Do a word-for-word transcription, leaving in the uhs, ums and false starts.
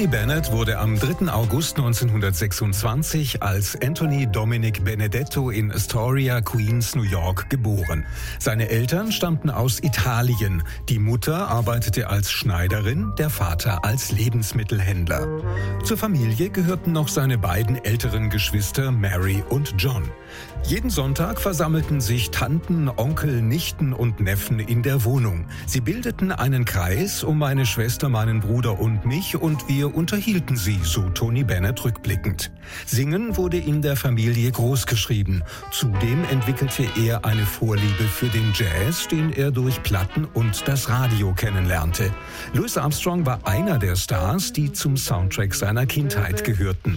Tony Bennett wurde am dritten August neunzehnhundertsechsundzwanzig als Anthony Dominic Benedetto in Astoria, Queens, New York geboren. Seine Eltern stammten aus Italien. Die Mutter arbeitete als Schneiderin, der Vater als Lebensmittelhändler. Zur Familie gehörten noch seine beiden älteren Geschwister Mary und John. Jeden Sonntag versammelten sich Tanten, Onkel, Nichten und Neffen in der Wohnung. Sie bildeten einen Kreis um meine Schwester, meinen Bruder und mich und wir unterhielten sie, so Tony Bennett rückblickend. Singen wurde in der Familie großgeschrieben. Zudem entwickelte er eine Vorliebe für den Jazz, den er durch Platten und das Radio kennenlernte. Louis Armstrong war einer der Stars, die zum Soundtrack seiner Kindheit gehörten.